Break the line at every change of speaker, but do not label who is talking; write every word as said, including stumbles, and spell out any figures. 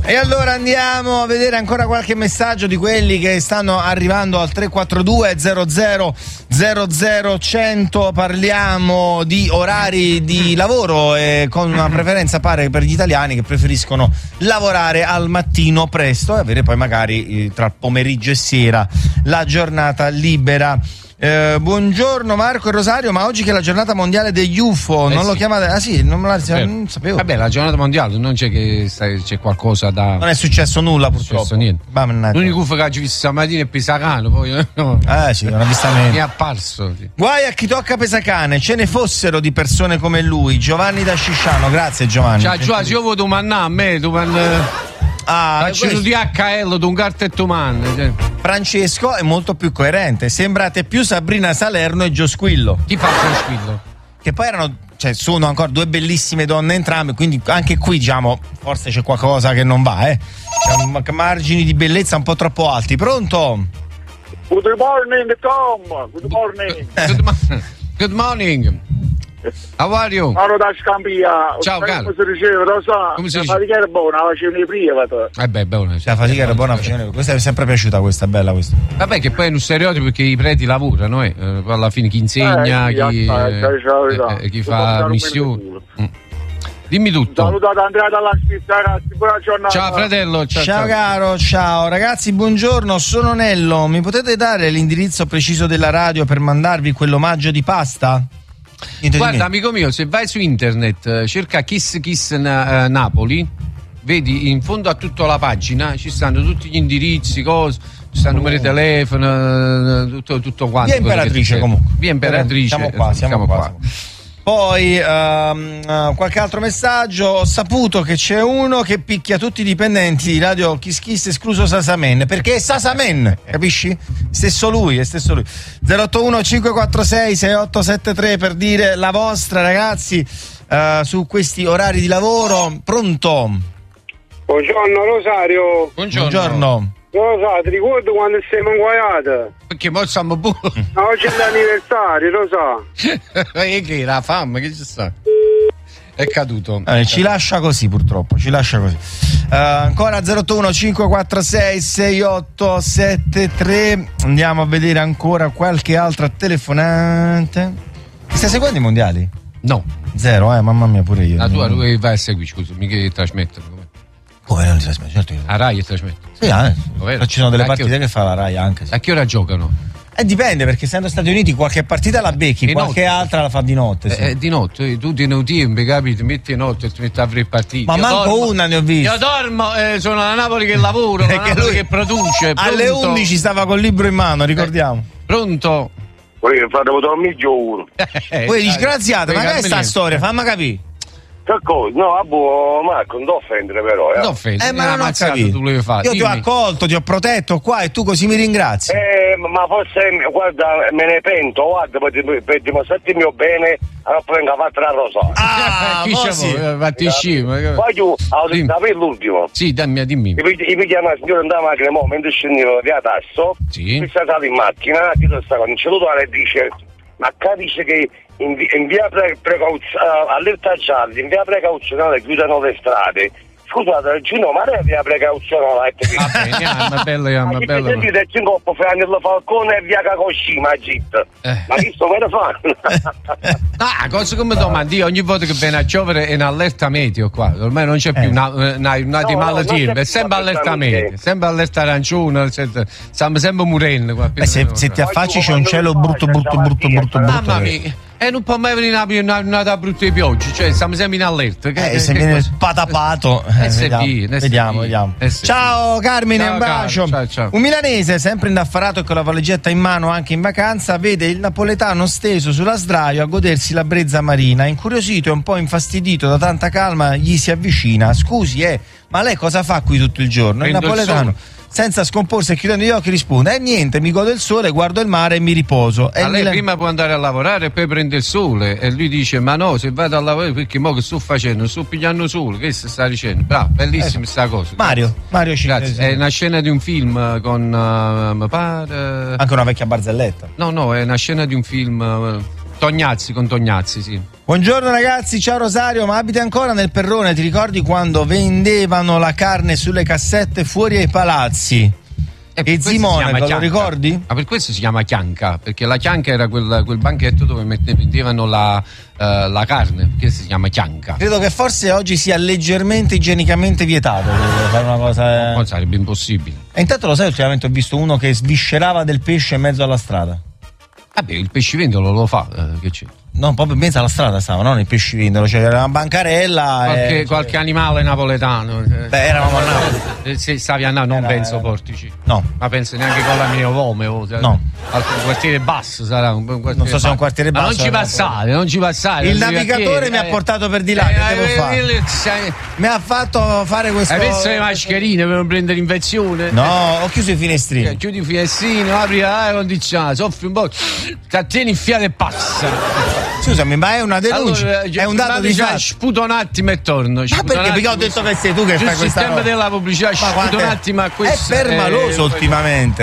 E allora andiamo a vedere ancora qualche messaggio di quelli che stanno arrivando al tre quattro due zero zero zero zero cento. Parliamo di orari di lavoro e con una preferenza pare per gli italiani che preferiscono lavorare al mattino presto e avere poi magari tra pomeriggio e sera la giornata libera. Eh, buongiorno Marco e Rosario, ma oggi che è la giornata mondiale degli U F O,
eh
non
sì.
lo chiamate? Ah sì, non me la non sapevo.
Vabbè, la giornata mondiale non c'è che c'è qualcosa da.
Non è successo nulla purtroppo.
Non è successo niente.
Mannaggia.
L'unico U F O che ho visto stamattina è Pesacano, poi no.
Eh sì, un avvistamento.
Mi è apparso. Sì.
Guai a chi tocca Pesacane, ce ne fossero di persone come lui. Giovanni da Scisciano, grazie Giovanni.
Ciao Giovanni, io voglio domandare a me, domandare.
Ah,
faccio un D H L di un cartetto man. Cioè.
Francesco è molto più coerente. Sembrate più Sabrina Salerno e Gio Squillo.
Chi fa Gio Squillo?
Che poi erano, cioè, sono ancora due bellissime donne entrambe. Quindi anche qui, diciamo, forse c'è qualcosa che non va, eh. C'è margini di bellezza un po' troppo alti. Pronto?
Good morning, Tom. Good morning.
Good, mo- good morning. How are you?
Ero da Scampia.
Ciao caro.
Come si diceva, lo so.
Come si
la
dice?
fatica era buona, la facevo nei privato.
Eh beh, buona.
La fatica era buona, facevano. Questa mi è sempre piaciuta, questa, bella questa.
Vabbè, che poi è un stereotipo perché i preti lavorano, eh. Alla fine chi insegna,
Eh, sì,
chi,
aspetta,
eh, eh, chi
non
fa
posso dare
missioni.
un
Mm. Dimmi tutto.
Salutate Andrea dalla Svizzera, ragazzi, buona giornata.
Ciao fratello, ciao,
Ciao
ciao.
caro, ciao ragazzi, buongiorno, sono Nello. Mi potete dare l'indirizzo preciso della radio per mandarvi quell'omaggio di pasta? Niente.
Guarda, amico mio, se vai su internet, eh, cerca Kiss Kiss na- eh, Napoli, vedi in fondo a tutta la pagina ci stanno tutti gli indirizzi, cose, ci stanno numeri di telefono, eh, tutto, tutto quanto.
Via Imperatrice comunque.
Via Imperatrice.
Siamo qua,
eh,
siamo, qua. Siamo. Poi um, uh, qualche altro messaggio. Ho saputo che c'è uno che picchia tutti i dipendenti di Radio Kiss Kiss, escluso Sasamen, perché è Sasamen, capisci? Stesso lui, è stesso lui. zero otto uno cinque quattro sei sei otto sette tre per dire la vostra, ragazzi, uh, su questi orari di lavoro. Pronto?
Buongiorno Rosario.
Buongiorno.
Buongiorno.
Rosario, ti ricordo quando siamo inguaiati?
Perché mo siamo buoni.
Oggi è l'anniversario, lo so.
E che la fame, che ci sta? È caduto.
Eh, ci lascia così purtroppo, ci lascia così. Uh, ancora zero otto uno cinque quattro sei sei otto sette tre. Andiamo a vedere ancora qualche altra telefonata. Stai seguendo i mondiali?
No.
Zero, eh, mamma mia, pure io.
La tua lui vai a seguire, scusa, mica trasmettere.
Come non li trasmette? Certo che...
A Rai trasmette.
Sì, eh.
Ovvero?
Ci sono delle
A
partite
che...
che fa la Rai anche. Sì.
A che ora giocano?
Eh, dipende, perché essendo Stati Uniti qualche partita la becchi,
Di
qualche
notte.
altra la fa di notte. Sì.
Eh, eh, di notte, tu ti notiempi, capi? Ti metti di notte e ti metti a fare partite.
Ma
Io
manco
dormo,
una ne ho viste.
Io dormo, eh, sono a Napoli che lavoro,
Perché
Napoli
lui
che produce.
alle
pronto?
undici stava col libro in mano, ricordiamo.
Pronto?
Poi fate dormire uno.
Eh,
Poi
dai,
disgraziato, ma
dai,
che è sta
Carmelino.
storia? Fammi capire.
Che cosa? No, abbo, Marco, non ti offendere però, eh.
Non offendi,
Eh, ma non ho
ammazzato,
capito.
tu volevi fare.
Io ti ho
Dimmi.
accolto, ti ho protetto qua e tu così mi ringrazi.
Eh, ma forse, guarda, me ne pento, guarda, per, per dimostrarti il mio bene, allora poi venga a fare la rosa.
Ah,
Chi
mo
c'è
sì.
voi? Fatti scemo.
Poi tu,
Dimmi.
sapete l'ultimo?
Sì, dammi, dimmi.
I piglia una signora in macchina, mo, mentre scendevo via Tasso,
Sì.
mi sta stato in macchina, ti sta con il cellulare e dice, ma capisce che in, vi- in via pre- precauzionale, allerta gialli, in via precauzionale chiudono le strade. Scusate, Gino, ma lei è via precauzionale?
Vabbè, ma bello, ma
Ma chi
bello.
ti dice il coppo Franello Falcone e via Kagoshima, Git?
Eh.
Ma chi sto per fare?
Ah, cosa come domandi? Ogni volta che viene a piovere è un'allerta meteo qua. Ormai non c'è più
Eh.
una, una, una di
No, no,
malattie,
non c'è
è
più
sempre allerta
allerta
meteo,
meteo.
sempre allerta arancione, eccetera. Stiamo sempre morendo qua.
Eh, se, se ti affacci c'è un cielo brutto, brutto, brutto, brutto, brutto.
Mamma mia, e non può mai venire una, una, una brutta di pioggia, cioè stiamo sempre in allerta. Che,
Eh,
che-
se
che
viene
cosa?
patapato, eh,
S P,
vediamo,
S P,
vediamo, vediamo.
S P.
Ciao Carmine,
Ciao,
un bacio.
caro, ciao, ciao.
Un milanese, sempre indaffarato e con la valigetta in mano anche in vacanza, vede il napoletano steso sulla sdraio a godersi la brezza marina. Incuriosito e un po' infastidito da tanta calma, gli si avvicina. Scusi, eh, ma lei cosa fa qui tutto il giorno?
Prendo
il
il
napoletano, senza scomporsi e chiudendo gli occhi, risponde: eh niente, mi godo il sole, guardo il mare e mi riposo. E
Ma
il
lei
Milan-
prima può andare a lavorare e poi prende il sole e lui dice ma no, se vado a lavorare perché mo che sto facendo? Sto pigliando sole, che si sta dicendo? Bravo, bellissima
Eh,
sta cosa.
Mario, Mario
Grazie,
Cinese.
è una scena di un film con uh, mi pare
Anche una vecchia barzelletta.
no no, è una scena di un film uh, Tognazzi con Tognazzi, sì.
Buongiorno ragazzi, ciao Rosario, ma abiti ancora nel Perrone? Ti ricordi quando vendevano la carne sulle cassette fuori ai palazzi?
E,
e Zimonaco, lo ricordi?
Ma per questo si chiama chianca, perché la chianca era quel, quel banchetto dove mettevano la, uh, la carne, perché si chiama chianca.
Credo che forse oggi sia leggermente igienicamente vietato fare una cosa.
No, sarebbe impossibile.
E intanto lo sai, ultimamente ho visto uno che sviscerava del pesce in mezzo alla strada.
Vabbè, il pescivendolo lo fa, eh, che c'è?
No, proprio in mezzo alla strada stava, non il pescivendolo, cioè era una bancarella.
Qualche,
e...
qualche animale napoletano.
Beh, eravamo a Napoli.
Eh, se stavi a Napoli, non
era,
penso
era...
Portici.
No.
Ma penso neanche con la mia Vome. Oh,
no.
Al quartiere basso sarà un quartiere
non so se è un quartiere basso.
Ma non ci passare, non ci passare.
Il navigatore mi ha portato per di là, eh, che devo fare? Eh, mi ha fatto fare questo.
Hai messo le mascherine per non prendere infezione?
No, ho chiuso i finestrini.
Eh, chiudi i finestrini, apri l'aria condizionata, soffri un po', cattieni il fiato e passa.
Scusami, ma è una denuncia,
allora,
è un dato di fatto.
Sputo un attimo e torno.
Ma perché? Perché ho detto che sei tu che fai questa roba.
Il sistema della pubblicità, sputo un attimo a questo.
È permaloso
eh,
ultimamente.